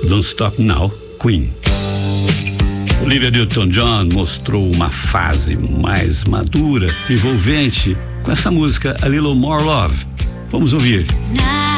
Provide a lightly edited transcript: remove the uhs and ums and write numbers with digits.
Don't Stop Now, Queen. Olivia Newton-John mostrou uma fase mais madura, envolvente, com essa música A Little More Love. Vamos ouvir.